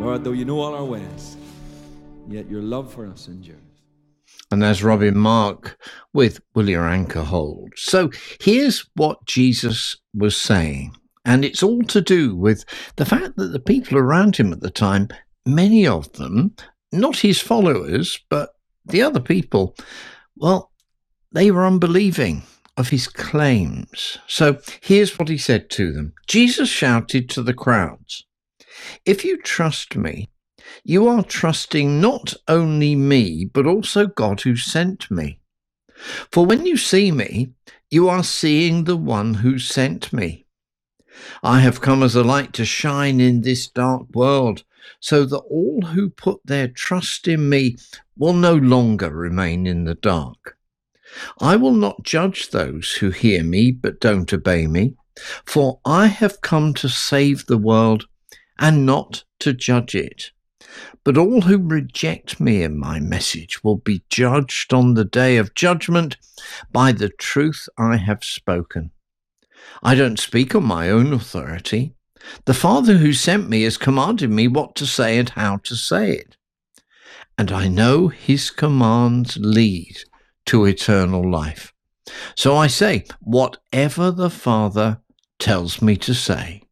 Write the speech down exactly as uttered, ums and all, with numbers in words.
Lord, though you know all our ways, yet your love for us endures. And as Robin Mark with Will Your Anchor Hold? So here's what Jesus was saying, and it's all to do with the fact that the people around him at the time, many of them, not his followers, but the other people, well, they were unbelieving of his claims. So here's what he said to them. Jesus shouted to the crowds, "If you trust me, you are trusting not only me, but also God who sent me. For when you see me, you are seeing the one who sent me. I have come as a light to shine in this dark world, so that all who put their trust in me will no longer remain in the dark. I will not judge those who hear me but don't obey me, for I have come to save the world and not to judge it. But all who reject me and my message will be judged on the day of judgment by the truth I have spoken. I don't speak on my own authority. The Father who sent me has commanded me what to say and how to say it. And I know his commands lead to eternal life. So I say, whatever the Father tells me to say."